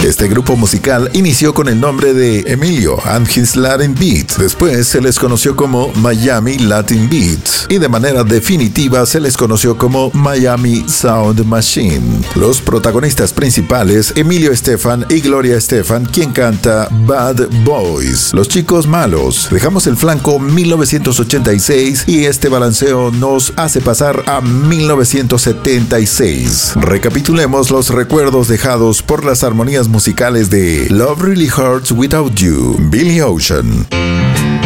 Este grupo musical inició con el nombre de Emilio and His Latin Beat. Después se les conoció como Miami Latin Beats y de manera definitiva se les conoció como Miami Sound Machine. Los protagonistas principales, Emilio Estefan y Gloria Estefan, quien canta Bad Boys, Los Chicos Malos. Dejamos el flanco 1986 y este balanceo nos hace pasar a 1976. Recapitulemos los recuerdos dejados por las armonías musicales de Love Really Hurts Without You, Billy Ocean.